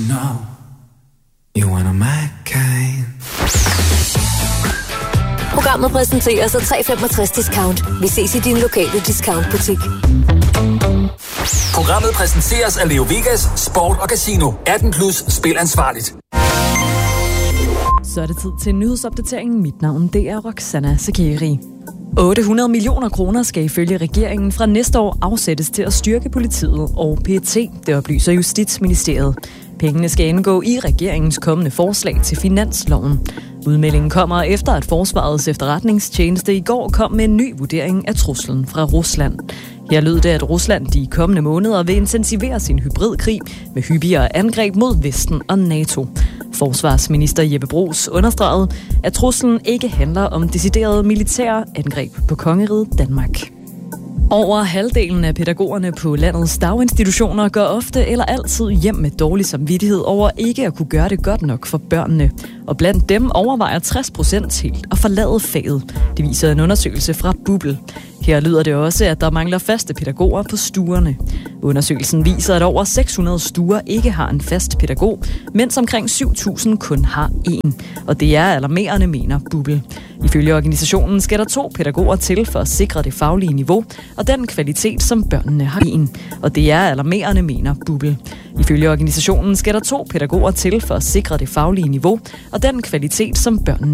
know you one of my kind. Programmet præsenteres af 365 Discount. Vi ses i din lokale discountbutik. Programmet præsenteres af Leo Vegas, Sport og Casino. 18+ spil ansvarligt. Så er det tid til nyhedsopdateringen. Mit navn det er Roxana Sakeri. 800 millioner kroner skal ifølge regeringen fra næste år afsættes til at styrke politiet og PET, det oplyser Justitsministeriet. Pengene skal indgå i regeringens kommende forslag til finansloven. Udmeldingen kommer efter, at Forsvarets efterretningstjeneste i går kom med en ny vurdering af truslen fra Rusland. Her lød det, at Rusland de kommende måneder vil intensivere sin hybridkrig med hyppigere angreb mod Vesten og NATO. Forsvarsminister Jeppe Bruus understregede, at truslen ikke handler om deciderede militære angreb på kongeriget Danmark. Over halvdelen af pædagogerne på landets daginstitutioner går ofte eller altid hjem med dårlig samvittighed over ikke at kunne gøre det godt nok for børnene. Og blandt dem overvejer 60% helt at forlade faget. Det viser en undersøgelse fra BUPL. Her lyder det også, at der mangler faste pædagoger på stuerne. Undersøgelsen viser, at over 600 stuer ikke har en fast pædagog, mens omkring 7.000 kun har én. Og det er alarmerende, mener BUPL. Ifølge organisationen skal der 2 pædagoger til for at sikre det faglige niveau og den kvalitet, som børnene har en. Og det er alarmerende, mener BUPL. Ifølge organisationen skal der 2 pædagoger til for at sikre det faglige niveau og den kvalitet, som børnene